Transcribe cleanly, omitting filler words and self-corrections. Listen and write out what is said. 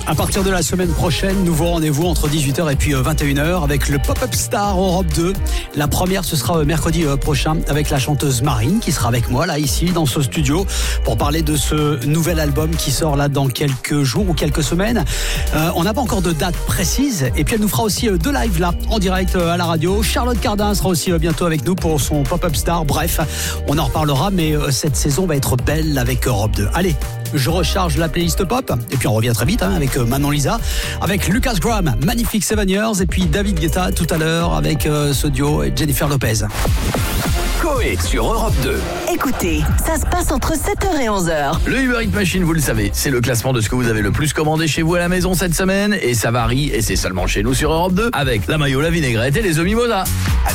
À partir de la semaine prochaine, nouveau rendez-vous entre 18h et puis 21h avec le Pop-Up Star Europe 2. La première, ce sera mercredi prochain avec la chanteuse Marine qui sera avec moi là, ici, dans ce studio pour parler de ce nouvel album qui sort là dans quelques jours ou quelques semaines. On n'a pas encore de date précise et puis elle nous fera aussi deux lives là, en direct à la radio. Charlotte Cardin sera aussi bientôt avec nous pour son Pop-Up Star. Bref, on en reparlera, mais cette saison va être belle avec Europe 2. Allez, je recharge la playlist pop et puis on revient très vite avec Manon Lisa, avec Lucas Graham, Magnifique 7 Years et puis David Guetta tout à l'heure avec ce duo et Jennifer Lopez. Coé sur Europe 2. Écoutez, ça se passe entre 7h et 11h. Le Uber Eats Machine, vous le savez, c'est le classement de ce que vous avez le plus commandé chez vous à la maison cette semaine et ça varie et c'est seulement chez nous sur Europe 2 avec la mayo, la vinaigrette et les œufs mimosa.